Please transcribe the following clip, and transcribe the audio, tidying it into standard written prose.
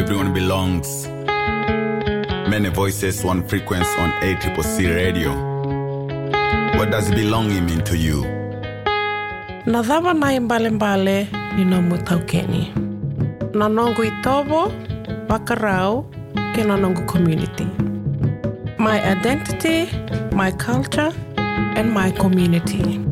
everyone belongs. Many voices, one frequency on ACCC radio. What does belonging mean to you? Nadhava na mbale ni nomu taukeni. Nanongu itobo, wakarau, ke nanongu community. My identity, my culture, and my community.